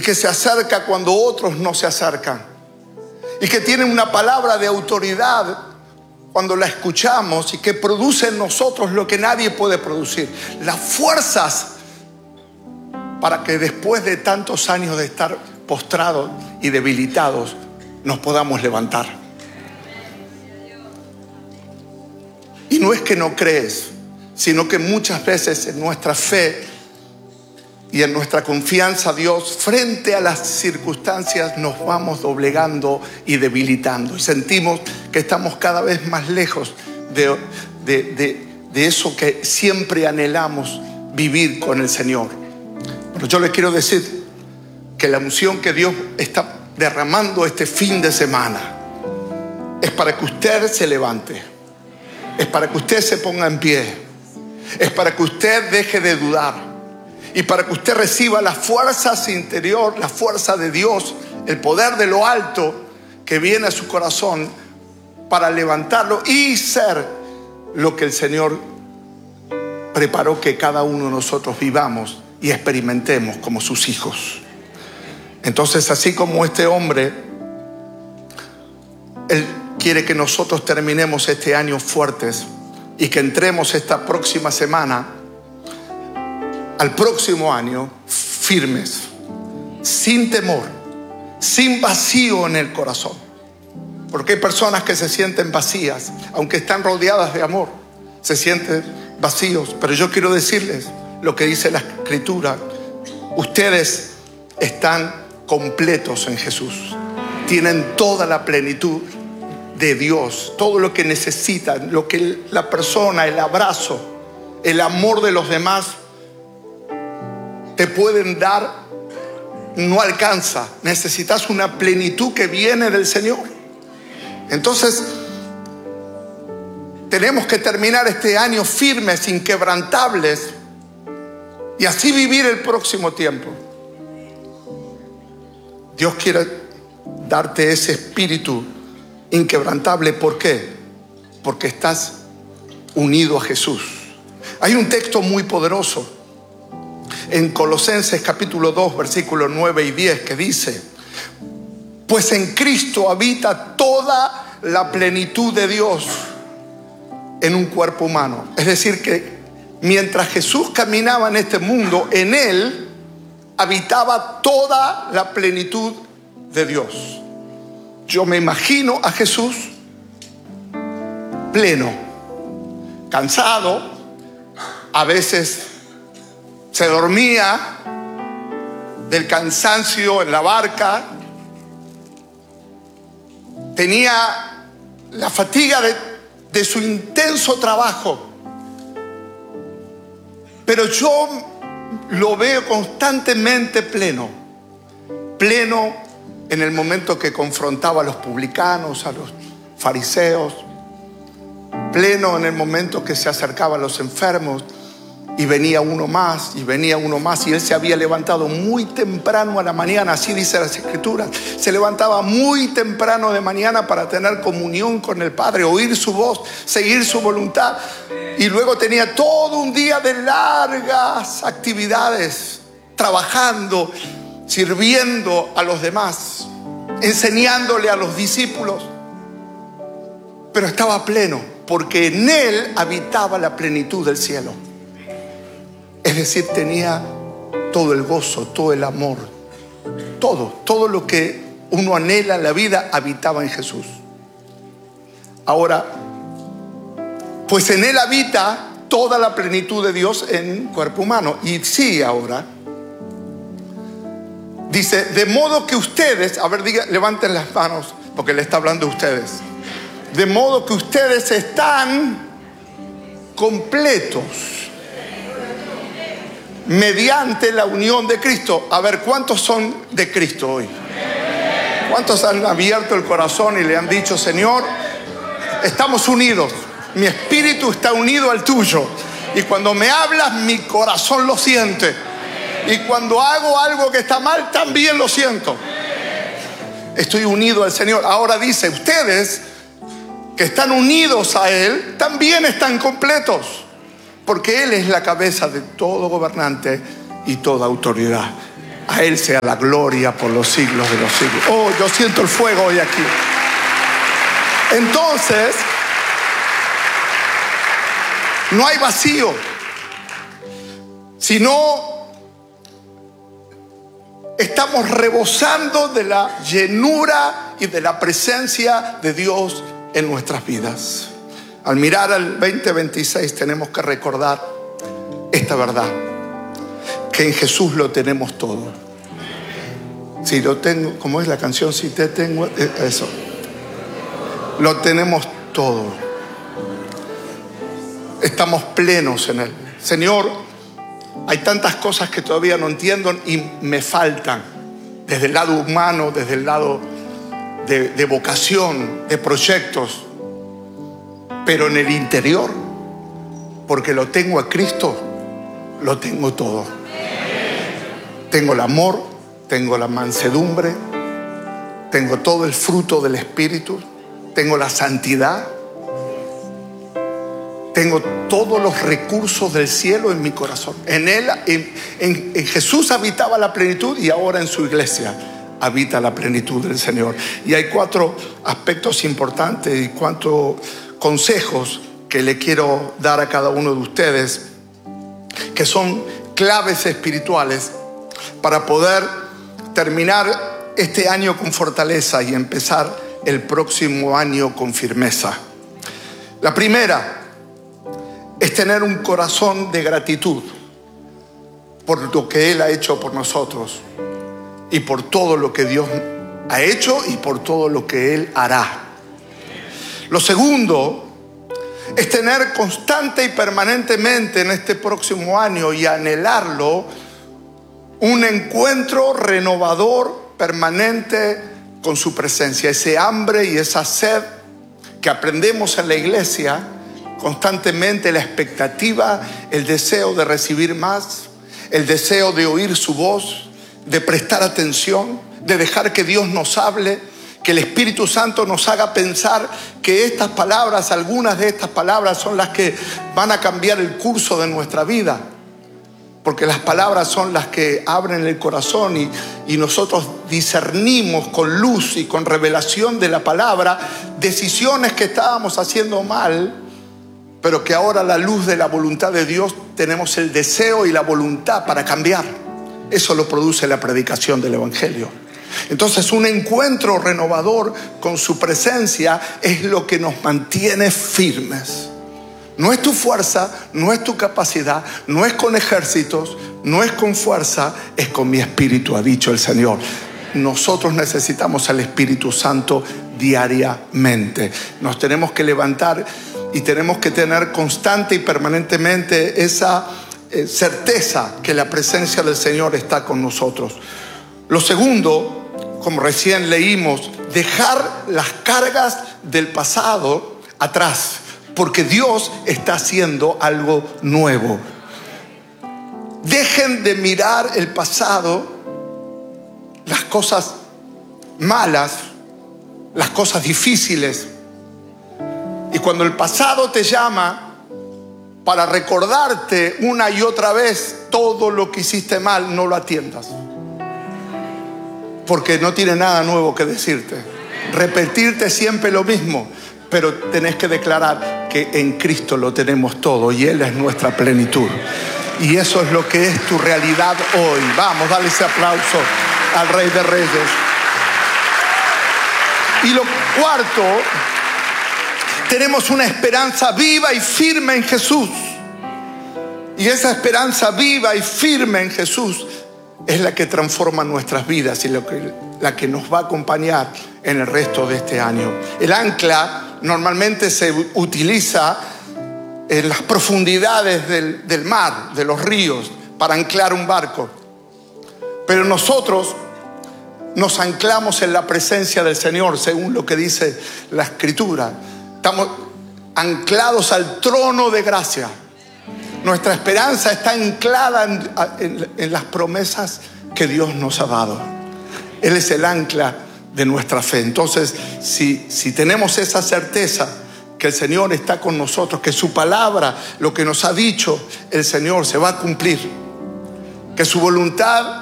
que se acerca cuando otros no se acercan, y que tiene una palabra de autoridad cuando la escuchamos y que produce en nosotros lo que nadie puede producir, las fuerzas para que después de tantos años de estar postrados y debilitados nos podamos levantar. Y no es que no crees, sino que muchas veces en nuestra fe y en nuestra confianza a Dios, frente a las circunstancias, nos vamos doblegando y debilitando. Y sentimos que estamos cada vez más lejos de eso que siempre anhelamos, vivir con el Señor. Pero yo les quiero decir que la unción que Dios está derramando este fin de semana es para que usted se levante, es para que usted se ponga en pie, es para que usted deje de dudar y para que usted reciba las fuerzas interior, la fuerza de Dios, el poder de lo alto que viene a su corazón para levantarlo y ser lo que el Señor preparó que cada uno de nosotros vivamos y experimentemos como sus hijos. Entonces, así como este hombre, Él quiere que nosotros terminemos este año fuertes y que entremos esta próxima semana al próximo año firmes, sin temor, sin vacío en el corazón. Porque hay personas que se sienten vacías, aunque están rodeadas de amor, se sienten vacíos. Pero yo quiero decirles lo que dice la Escritura: ustedes están completos en Jesús, tienen toda la plenitud de Dios, todo lo que necesitan, lo que la persona, el abrazo, el amor de los demás te pueden dar, no alcanza. Necesitas una plenitud que viene del Señor. Entonces, tenemos que terminar este año firmes, inquebrantables, y así vivir el próximo tiempo. Dios quiere darte ese espíritu inquebrantable. ¿Por qué? Porque estás unido a Jesús. Hay un texto muy poderoso en Colosenses capítulo 2, versículos 9 y 10 que dice: pues en Cristo habita toda la plenitud de Dios en un cuerpo humano. Es decir, que mientras Jesús caminaba en este mundo, en Él habitaba toda la plenitud de Dios. Yo me imagino a Jesús pleno, cansado, a veces se dormía del cansancio en la barca, tenía la fatiga de su intenso trabajo, pero yo lo veo constantemente pleno en el momento que confrontaba a los publicanos, a los fariseos, pleno en el momento que se acercaba a los enfermos y venía uno más y venía uno más, y él se había levantado muy temprano a la mañana, así dice las Escrituras, se levantaba muy temprano de mañana para tener comunión con el Padre, oír su voz, seguir su voluntad, y luego tenía todo un día de largas actividades, trabajando, sirviendo a los demás, enseñándole a los discípulos, pero estaba pleno porque en él habitaba la plenitud del cielo. Es decir, tenía todo el gozo, todo el amor, todo lo que uno anhela en la vida habitaba en Jesús. Ahora, pues en él habita toda la plenitud de Dios en cuerpo humano. Y sí, ahora dice, de modo que ustedes, a ver, levanten las manos porque le está hablando a ustedes. De modo que ustedes están completos mediante la unión de Cristo. A ver, ¿cuántos son de Cristo hoy? ¿Cuántos han abierto el corazón y le han dicho: Señor, estamos unidos, mi espíritu está unido al tuyo, y cuando me hablas mi corazón lo siente, y cuando hago algo que está mal también lo siento? Estoy unido al Señor. Ahora dice, ustedes que están unidos a Él también están completos, porque Él es la cabeza de todo gobernante y toda autoridad. A Él sea la gloria por los siglos de los siglos. Oh, yo siento el fuego hoy aquí. Entonces, no hay vacío, sino estamos rebosando de la llenura y de la presencia de Dios en nuestras vidas. Al mirar al 2026 tenemos que recordar esta verdad, que en Jesús lo tenemos todo. Si lo tengo, ¿cómo es la canción? Si te tengo, eso. Lo tenemos todo. Estamos plenos en Él. Señor, hay tantas cosas que todavía no entiendo y me faltan. Desde el lado humano, desde el lado de vocación, de proyectos. Pero en el interior, porque lo tengo a Cristo, lo tengo todo. Tengo el amor, tengo la mansedumbre, tengo todo el fruto del Espíritu, tengo la santidad, tengo todos los recursos del cielo en mi corazón. En Él, en Jesús habitaba la plenitud y ahora en su iglesia habita la plenitud del Señor. Y hay 4 aspectos importantes y 4 consejos que le quiero dar a cada uno de ustedes, que son claves espirituales para poder terminar este año con fortaleza y empezar el próximo año con firmeza. La primera es tener un corazón de gratitud por lo que Él ha hecho por nosotros y por todo lo que Dios ha hecho y por todo lo que Él hará. Lo segundo es tener constante y permanentemente en este próximo año y anhelarlo un encuentro renovador, permanente con su presencia. Ese hambre y esa sed que aprendemos en la iglesia constantemente, la expectativa, el deseo de recibir más, el deseo de oír su voz, de prestar atención, de dejar que Dios nos hable, que el Espíritu Santo nos haga pensar que estas palabras, algunas de estas palabras son las que van a cambiar el curso de nuestra vida. Porque las palabras son las que abren el corazón y nosotros discernimos con luz y con revelación de la palabra decisiones que estábamos haciendo mal, pero que ahora a la luz de la voluntad de Dios tenemos el deseo y la voluntad para cambiar. Eso lo produce la predicación del Evangelio. Entonces, un encuentro renovador con su presencia es lo que nos mantiene firmes. No es tu fuerza, no es tu capacidad, no es con ejércitos, no es con fuerza, es con mi espíritu, ha dicho el Señor. Nosotros necesitamos al Espíritu Santo diariamente. Nos tenemos que levantar y tenemos que tener constante y permanentemente esa certeza que la presencia del Señor está con nosotros. Lo segundo, como recién leímos, dejar las cargas del pasado atrás, porque Dios está haciendo algo nuevo. Dejen de mirar el pasado, las cosas malas, las cosas difíciles. Y cuando el pasado te llama para recordarte una y otra vez todo lo que hiciste mal, no lo atiendas. Porque no tiene nada nuevo que decirte. Repetirte siempre lo mismo. Pero tenés que declarar que en Cristo lo tenemos todo y Él es nuestra plenitud. Y eso es lo que es tu realidad hoy. Vamos, dale ese aplauso al Rey de Reyes. Y lo cuarto, tenemos una esperanza viva y firme en Jesús. Y esa esperanza viva y firme en Jesús es la que transforma nuestras vidas y la que nos va a acompañar en el resto de este año. El ancla normalmente se utiliza en las profundidades del mar, de los ríos, para anclar un barco. Pero nosotros nos anclamos en la presencia del Señor, según lo que dice la Escritura. Estamos anclados al trono de gracia. Nuestra esperanza está anclada en las promesas que Dios nos ha dado. Él es el ancla de nuestra fe. Entonces, si tenemos esa certeza que el Señor está con nosotros, que su palabra, lo que nos ha dicho el Señor, se va a cumplir, que su voluntad